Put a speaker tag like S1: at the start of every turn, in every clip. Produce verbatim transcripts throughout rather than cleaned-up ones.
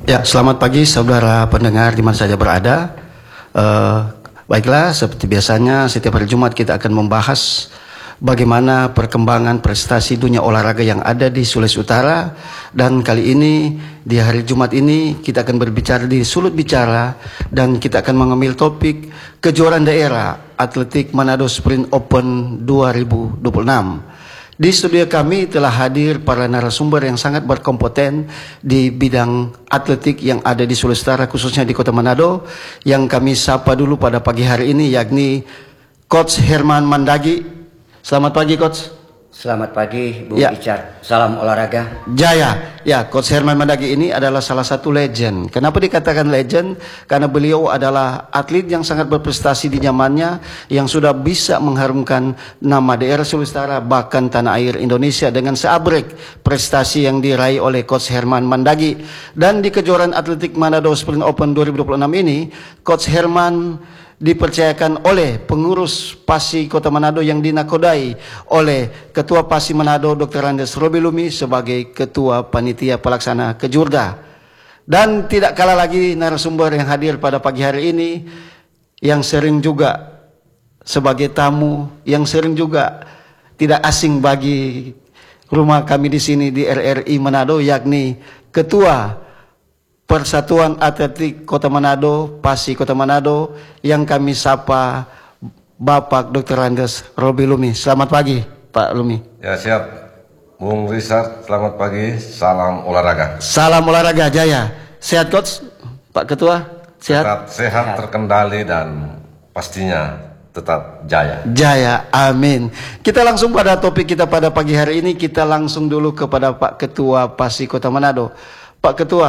S1: Ya, selamat pagi saudara pendengar di mana saja berada. Uh, baiklah, seperti biasanya setiap hari Jumat kita akan membahas bagaimana perkembangan prestasi dunia olahraga yang ada di Sulawesi Utara. Dan kali ini, di hari Jumat ini, kita akan berbicara di Sulut Bicara. Dan kita akan mengambil topik kejuaraan daerah Atletik Manado Sprint Open dua ribu dua puluh enam. Di studio kami telah hadir para narasumber yang sangat berkompeten di bidang atletik yang ada di Sulawesi Utara, khususnya di Kota Manado. Yang kami sapa dulu pada pagi hari ini yakni Coach Herman Mandagi. Selamat pagi, Coach.
S2: Selamat pagi, Bung
S1: Ya.
S2: Icar. Salam olahraga.
S1: Jaya. Ya, Coach Herman Mandagi ini adalah salah satu legend. Kenapa dikatakan legend? Karena beliau adalah atlet yang sangat berprestasi di zamannya, yang sudah bisa mengharumkan nama daerah Sulawesi Utara, bahkan tanah air Indonesia dengan seabrek prestasi yang diraih oleh Coach Herman Mandagi. Dan di kejuaraan atletik Manado Sprint Open dua ribu dua puluh enam ini, Coach Herman dipercayakan oleh pengurus P A S I Kota Manado yang dinakodai oleh Ketua P A S I Manado Doktor Andes Robilumi sebagai Ketua Panitia Pelaksana Kejurda. Dan tidak kalah lagi narasumber yang hadir pada pagi hari ini, yang sering juga sebagai tamu, yang sering juga tidak asing bagi rumah kami di sini di R R I Manado, yakni Ketua Persatuan Atletik Kota Manado, P A S I Kota Manado, yang kami sapa Bapak Doktor Andes Robilumi. Selamat pagi, Pak Lumi.
S3: Ya, siap. Bung Richard, selamat pagi. Salam olahraga.
S1: Salam olahraga, Jaya. Sehat, Coach? Pak Ketua, sehat?
S3: Tetap sehat, terkendali, dan pastinya tetap jaya.
S1: Jaya, amin. Kita langsung pada topik kita pada pagi hari ini. Kita langsung dulu kepada Pak Ketua P A S I Kota Manado. Pak Ketua,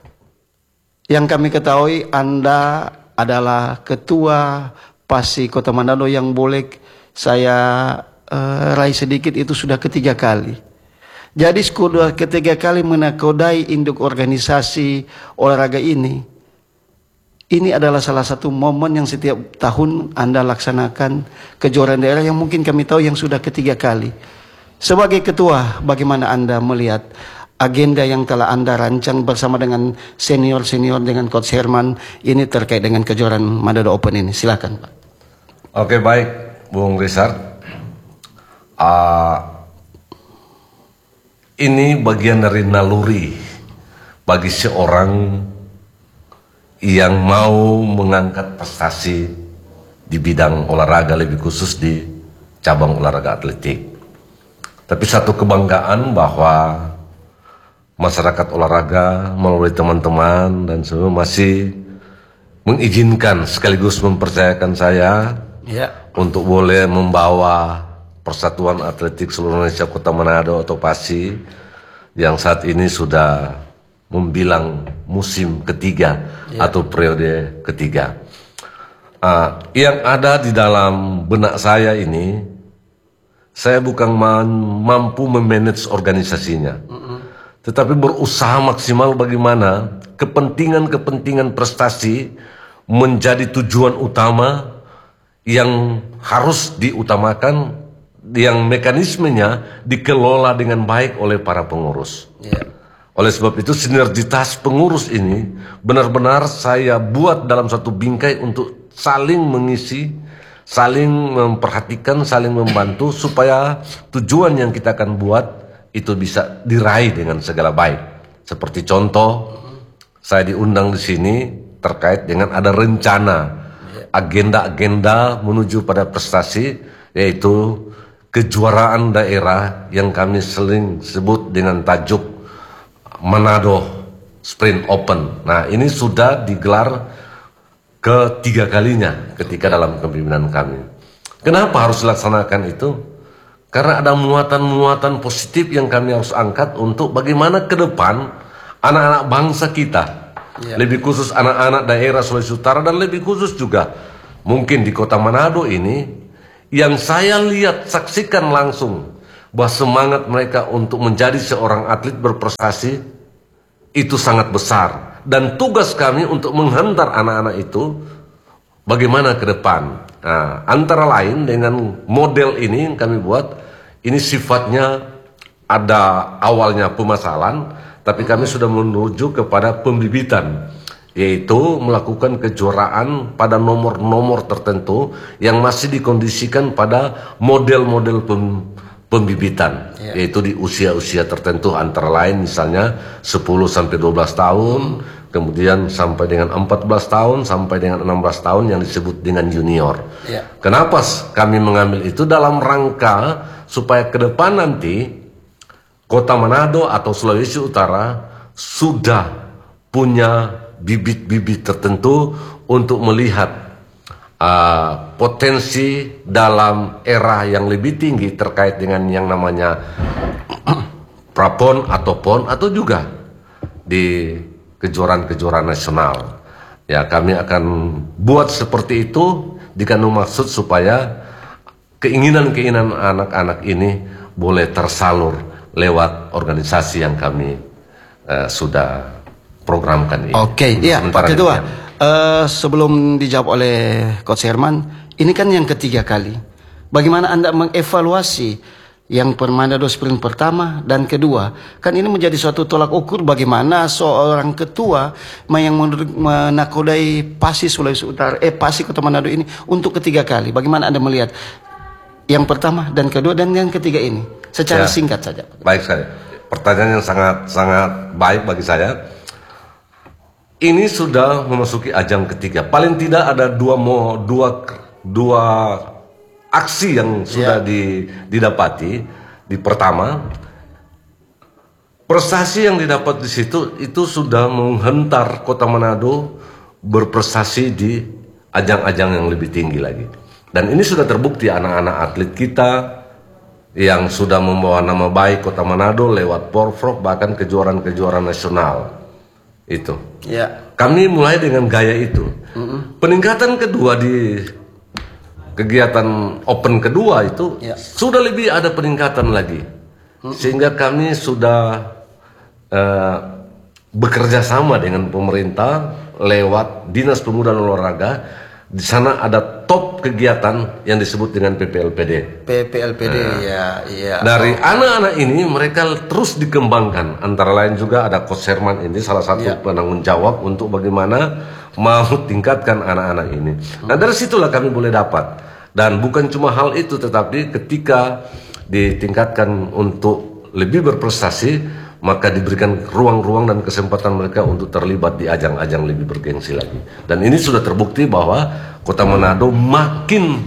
S1: yang kami ketahui Anda adalah Ketua P A S I Kota Manado yang boleh saya uh, raih sedikit itu sudah ketiga kali. Jadi sudah ketiga kali menakodai induk organisasi olahraga ini. Ini adalah salah satu momen yang setiap tahun Anda laksanakan kejuaraan daerah yang mungkin kami tahu yang sudah ketiga kali. Sebagai ketua, bagaimana Anda melihat agenda yang telah Anda rancang bersama dengan senior-senior dengan Coach Herman ini terkait dengan kejuaraan Manado Open ini? Silakan, Pak.
S3: Oke, baik, Bung Richard. Uh, ini bagian dari naluri bagi seorang yang mau mengangkat prestasi di bidang olahraga, lebih khusus di cabang olahraga atletik. Tapi satu kebanggaan bahwa masyarakat olahraga melalui teman-teman dan semua masih mengizinkan sekaligus mempercayakan saya
S1: Ya.
S3: untuk boleh membawa Persatuan Atletik Seluruh Indonesia Kota Manado atau P A S I yang saat ini sudah membilang musim ketiga ya. Atau periode ketiga. Uh, yang ada di dalam benak saya ini, saya bukan mampu memanage organisasinya. Mm-hmm. Tetapi berusaha maksimal bagaimana kepentingan-kepentingan prestasi menjadi tujuan utama yang harus diutamakan, yang mekanismenya dikelola dengan baik oleh para pengurus. Yeah. Oleh sebab itu sinergitas pengurus ini benar-benar saya buat dalam satu bingkai untuk saling mengisi, saling memperhatikan, saling membantu supaya tujuan yang kita akan buat itu bisa diraih dengan segala baik. Seperti contoh, saya diundang di sini terkait dengan ada rencana agenda-agenda menuju pada prestasi, yaitu kejuaraan daerah yang kami sering sebut dengan tajuk Manado Sprint Open. Nah, ini sudah digelar ketiga kalinya ketika dalam kepemimpinan kami. Kenapa harus dilaksanakan itu? Karena ada muatan-muatan positif yang kami harus angkat untuk bagaimana ke depan anak-anak bangsa kita, ya. Lebih khusus anak-anak daerah Sulawesi Utara dan lebih khusus juga mungkin di Kota Manado ini, yang saya lihat, saksikan langsung bahwa semangat mereka untuk menjadi seorang atlet berprestasi itu sangat besar. Dan tugas kami untuk menghantar anak-anak itu bagaimana ke depan. Nah, antara lain dengan model ini yang kami buat, ini sifatnya ada awalnya pemasalan, tapi kami sudah menuju kepada pembibitan, yaitu melakukan kejuaraan pada nomor-nomor tertentu yang masih dikondisikan pada model-model pem, pembibitan, yeah. yaitu di usia-usia tertentu, antara lain misalnya sepuluh sampai dua belas tahun, hmm. kemudian sampai dengan empat belas tahun, sampai dengan enam belas tahun yang disebut dengan junior. Yeah. Kenapa kami mengambil itu? Dalam rangka supaya ke depan nanti Kota Manado atau Sulawesi Utara sudah punya bibit-bibit tertentu untuk melihat uh, potensi dalam era yang lebih tinggi terkait dengan yang namanya prapon atau pon, atau juga di kejuaraan-kejuaraan nasional. Ya, kami akan buat seperti itu dikandung maksud supaya keinginan-keinginan anak-anak ini boleh tersalur lewat organisasi yang kami uh, sudah programkan ini.
S1: Oke, okay, iya Pak Ketua. Uh, sebelum dijawab oleh Coach Herman, ini kan yang ketiga kali. Bagaimana Anda mengevaluasi yang Manado Sprint pertama dan kedua? Kan ini menjadi suatu tolak ukur bagaimana seorang ketua yang menakodai Pasi Sulawesi Utara, eh Pasi Kota Manado ini untuk ketiga kali. Bagaimana Anda melihat yang pertama dan kedua dan yang ketiga ini? Secara ya, singkat saja.
S3: Baik sekali. Pertanyaan yang sangat sangat baik bagi saya. Ini sudah memasuki ajang ketiga. Paling tidak ada dua mo, dua dua aksi yang sudah ya. di, didapati. Di pertama, prestasi yang didapat di situ itu sudah menghentar Kota Manado berprestasi di ajang-ajang yang lebih tinggi lagi. Dan ini sudah terbukti anak-anak atlet kita yang sudah membawa nama baik Kota Manado lewat Porprov, bahkan kejuaraan-kejuaraan nasional itu. Ya. Kami mulai dengan gaya itu. Mm-hmm. Peningkatan kedua di kegiatan Open kedua itu ya. sudah lebih ada peningkatan lagi, mm-hmm. sehingga kami sudah uh, bekerja sama dengan pemerintah lewat Dinas Pemuda dan Olahraga. Di sana ada top kegiatan yang disebut dengan P P L P D.
S1: P P L P D nah, ya, iya.
S3: Dari anak-anak ini mereka terus dikembangkan. Antara lain juga ada Coach Herman ini salah satu ya. penanggung jawab untuk bagaimana mau tingkatkan anak-anak ini. Nah, dari situlah kami boleh dapat. Dan bukan cuma hal itu, tetapi ketika ditingkatkan untuk lebih berprestasi, maka diberikan ruang-ruang dan kesempatan mereka untuk terlibat di ajang-ajang lebih bergengsi lagi. Dan ini sudah terbukti bahwa Kota Manado makin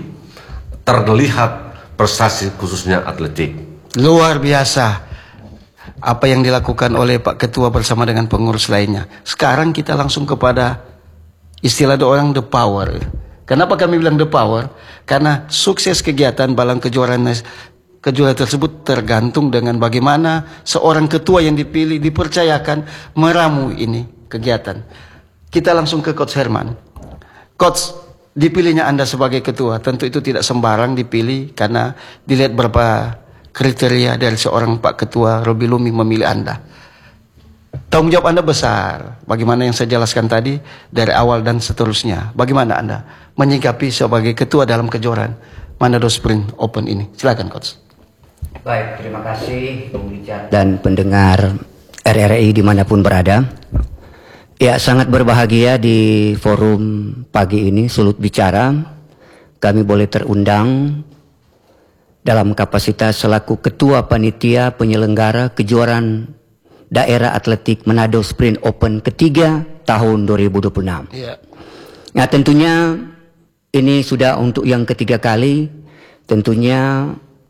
S3: terlihat prestasi khususnya atletik.
S1: Luar biasa apa yang dilakukan oleh Pak Ketua bersama dengan pengurus lainnya. Sekarang kita langsung kepada istilah ada orang the power. Kenapa kami bilang the power? Karena sukses kegiatan balang kejuaraan Kejuaraan tersebut tergantung dengan bagaimana seorang ketua yang dipilih dipercayakan meramu ini kegiatan. Kita langsung ke Coach Herman. Coach, dipilihnya Anda sebagai ketua, tentu itu tidak sembarang dipilih karena dilihat berapa kriteria dari seorang Pak Ketua Robi Lumi memilih Anda. Tanggung jawab Anda besar. Bagaimana yang saya jelaskan tadi dari awal dan seterusnya. Bagaimana Anda menyikapi sebagai ketua dalam kejuaraan Manado Sprint Open ini? Silakan Coach.
S2: Baik, terima kasih Bung Richard dan pendengar R R I dimanapun berada. Ya, sangat berbahagia di forum pagi ini Sulut Bicara. Kami boleh terundang dalam kapasitas selaku Ketua Panitia Penyelenggara Kejuaraan Daerah Atletik Manado Sprint Open ketiga tahun dua ribu dua puluh enam. Yeah. Nah, tentunya ini sudah untuk yang ketiga kali. Tentunya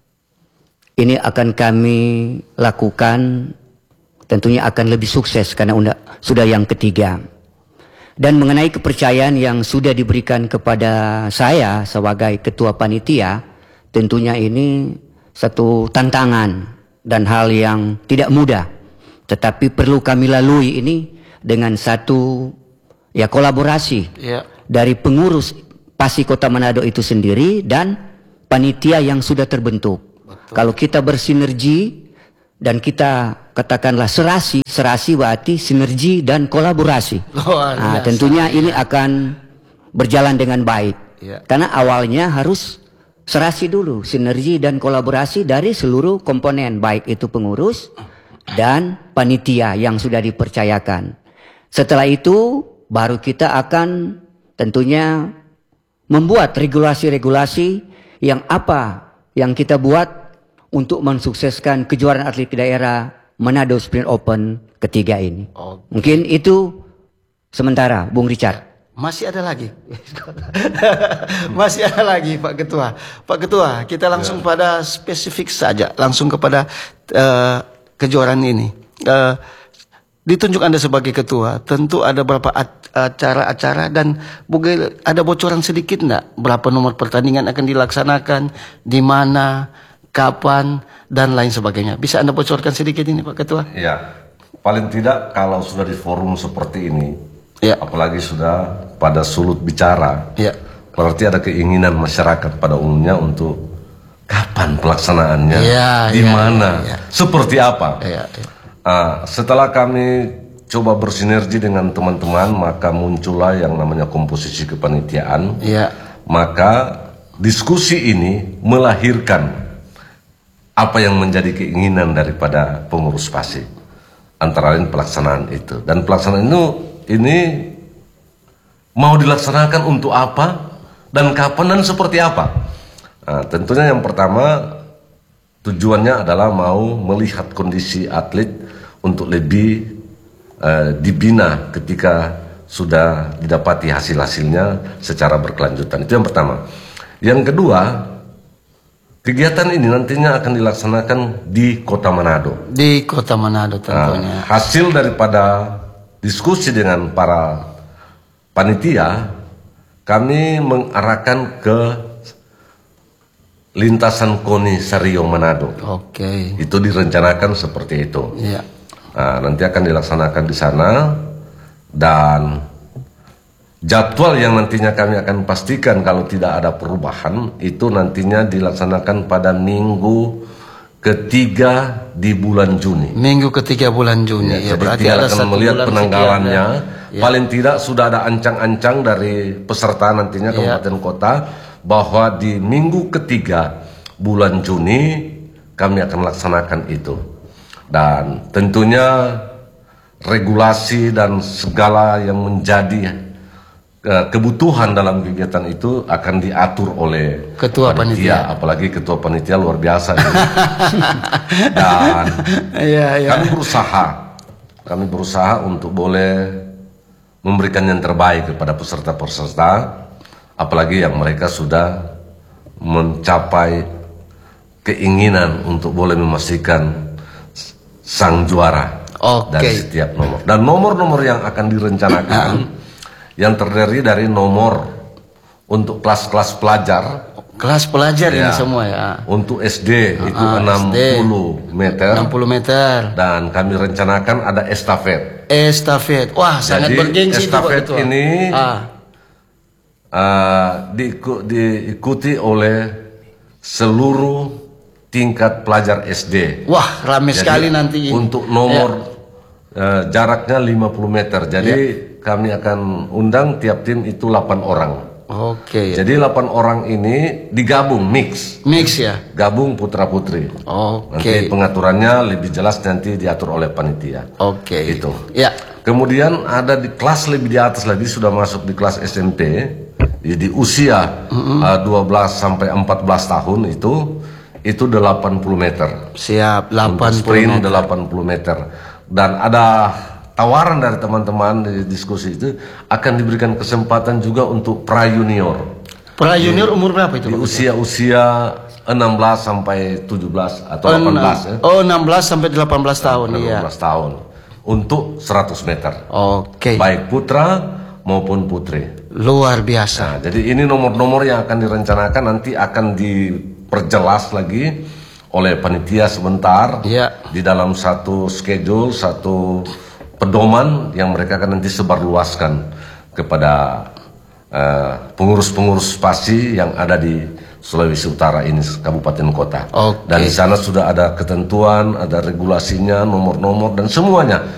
S2: ini akan kami lakukan, tentunya akan lebih sukses karena sudah yang ketiga. Dan mengenai kepercayaan yang sudah diberikan kepada saya sebagai ketua panitia, tentunya ini satu tantangan dan hal yang tidak mudah. Tetapi perlu kami lalui ini dengan satu ya kolaborasi ya. Dari pengurus Pasi Kota Manado itu sendiri dan panitia yang sudah terbentuk. Kalau kita bersinergi dan kita katakanlah serasi, serasi berarti sinergi dan kolaborasi. Nah, tentunya ini akan berjalan dengan baik. Ya. Karena awalnya harus serasi dulu, sinergi dan kolaborasi dari seluruh komponen, baik itu pengurus, dan panitia yang sudah dipercayakan. Setelah itu baru kita akan tentunya membuat regulasi-regulasi yang apa yang kita buat untuk mensukseskan kejuaraan atlet daerah Manado Sprint Open ketiga ini.
S1: Oh.
S2: Mungkin itu sementara, Bung Richard.
S1: Masih ada lagi. Masih ada lagi Pak Ketua. Pak Ketua, kita langsung ya. pada spesifik saja, langsung kepada uh, kejuaraan ini. Uh, ditunjuk Anda sebagai ketua, tentu ada berapa acara-acara dan mungkin ada bocoran sedikit enggak berapa nomor pertandingan akan dilaksanakan, di mana, kapan dan lain sebagainya. Bisa Anda bocorkan sedikit ini Pak Ketua?
S3: Ya, paling tidak kalau sudah di forum seperti ini, ya. apalagi sudah pada sulut bicara, ya. berarti ada keinginan masyarakat pada umumnya untuk kapan pelaksanaannya, ya, di ya, mana, ya, ya. seperti apa. Ya, ya. Uh, setelah kami coba bersinergi dengan teman-teman, maka muncullah yang namanya komposisi kepanitiaan. Ya. Maka diskusi ini melahirkan apa yang menjadi keinginan daripada pengurus P A S I, antara lain pelaksanaan itu. Dan pelaksanaan itu ini mau dilaksanakan untuk apa dan kapan dan seperti apa. Nah, tentunya yang pertama tujuannya adalah mau melihat kondisi atlet untuk lebih uh, dibina ketika sudah didapati hasil-hasilnya secara berkelanjutan. Itu yang pertama. Yang kedua, kegiatan ini nantinya akan dilaksanakan di Kota Manado.
S1: Di Kota Manado tentunya.
S3: Nah, hasil daripada diskusi dengan para panitia, kami mengarahkan ke lintasan Koni Sario Manado.
S1: Oke. Okay.
S3: Itu direncanakan seperti itu. Iya. Nah, nanti akan dilaksanakan di sana dan jadwal yang nantinya kami akan pastikan kalau tidak ada perubahan itu nantinya dilaksanakan pada minggu ketiga di bulan Juni.
S1: Minggu ketiga bulan Juni.
S3: Ya, ya, berarti ada akan melihat penanggalannya. Ya. Paling tidak sudah ada ancang-ancang dari peserta nantinya kabupaten ya. kota bahwa di minggu ketiga bulan Juni kami akan laksanakan itu. Dan tentunya regulasi dan segala yang menjadi uh, kebutuhan dalam kegiatan itu akan diatur oleh
S1: ketua panitia,
S3: panitia. Apalagi ketua panitia luar biasa. Dan ya, ya. kami berusaha, kami berusaha untuk boleh memberikan yang terbaik kepada peserta-peserta, apalagi yang mereka sudah mencapai keinginan untuk boleh memastikan sang juara okay. dari setiap nomor. Dan nomor-nomor yang akan direncanakan yang terdiri dari nomor untuk kelas-kelas pelajar.
S1: Kelas pelajar
S3: ya,
S1: ini semua ya.
S3: Untuk S D uh, itu enam puluh meter.
S1: enam puluh meter.
S3: Dan kami rencanakan ada estafet.
S1: Estafet. Wah, jadi, sangat bergengsi
S3: estafet itu, ini ah. uh, diiku, diikuti oleh seluruh tingkat pelajar S D.
S1: Wah, ramai sekali nanti.
S3: Untuk nomor ya. uh, jaraknya lima puluh meter. Jadi ya. kami akan undang tiap tim itu delapan orang.
S1: Oke. Okay.
S3: Jadi delapan orang ini digabung mix.
S1: Mix ya.
S3: Gabung putra putri.
S1: Oke.
S3: Okay. Nanti pengaturannya lebih jelas nanti diatur oleh panitia.
S1: Oke. Okay.
S3: Itu.
S1: Ya.
S3: Kemudian ada di kelas lebih di atas lagi sudah masuk di kelas S M P. Jadi usia mm-hmm. uh, dua belas sampai empat belas tahun itu itu delapan puluh meter.
S1: Siap, delapan puluh
S3: sprint
S1: meter.
S3: delapan puluh meter. Dan ada tawaran dari teman-teman di diskusi itu akan diberikan kesempatan juga untuk pra junior.
S1: Pra junior umur berapa itu?
S3: Di usia-usia enam belas sampai tujuh belas atau delapan belas ya.
S1: Oh, enam belas sampai delapan belas tahun
S3: iya. enam belas tahun. Untuk seratus meter.
S1: Oke. Okay.
S3: Baik putra maupun putri.
S1: Luar biasa.
S3: Nah, jadi ini nomor-nomor yang akan direncanakan nanti akan diperjelas lagi oleh panitia sebentar ya. Di dalam satu schedule, satu pedoman yang mereka akan nanti sebarluaskan kepada pengurus-pengurus uh, P A S I yang ada di Sulawesi Utara ini, kabupaten kota. Okay. Dan di sana sudah ada ketentuan, ada regulasinya, nomor-nomor dan semuanya.